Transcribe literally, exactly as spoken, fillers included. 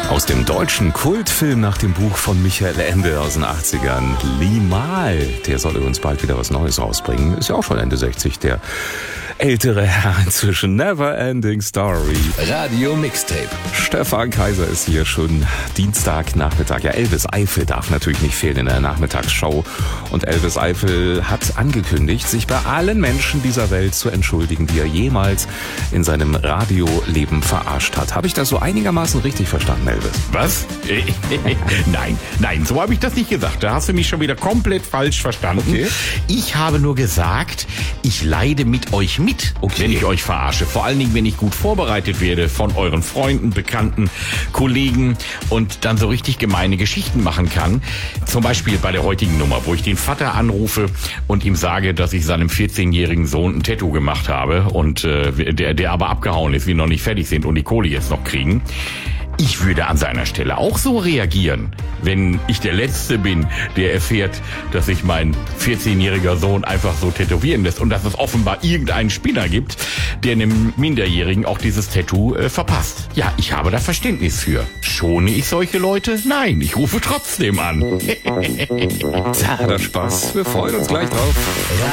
Aus dem deutschen Kultfilm nach dem Buch von Michael Ende aus den achtzigern, Limahl, der soll uns bald wieder was Neues rausbringen. Ist ja auch schon Ende sechzig, der ältere Herr inzwischen. Never Ending Story. Radio Mixtape. Stefan Kaiser ist hier schon Dienstagnachmittag. Ja, Elvis Eifel darf natürlich nicht fehlen in der Nachmittagsshow. Und Elvis Eifel hat angekündigt, sich bei allen Menschen dieser Welt zu entschuldigen, die er jemals in seinem Radioleben verarscht hat. Habe ich das so einigermaßen richtig verstanden, Elvis? Was? nein, nein, so habe ich das nicht gesagt. Da hast du mich schon wieder komplett falsch verstanden. Okay. Ich habe nur gesagt, ich leide mit euch mit, Okay. wenn ich euch verarsche. Vor allen Dingen, wenn ich gut vorbereitet werde von euren Freunden, Bekannten, Kollegen und dann so richtig gemeine Geschichten machen kann. Zum Beispiel bei der heutigen Nummer, wo ich den Vater anrufe und ihm sage, dass ich seinem vierzehnjährigen Sohn ein Tattoo gemacht habe und äh, der, der aber abgehauen ist, wir noch nicht fertig sind und die Kohle jetzt noch kriegen. Ich würde an seiner Stelle auch so reagieren, wenn ich der Letzte bin, der erfährt, dass sich mein vierzehnjähriger Sohn einfach so tätowieren lässt und dass es offenbar irgendeinen Spinner gibt, der einem Minderjährigen auch dieses Tattoo äh, verpasst. Ja, ich habe da Verständnis für. Schone ich solche Leute? Nein, ich rufe trotzdem an. Tja, der Spaß. Wir freuen uns gleich drauf.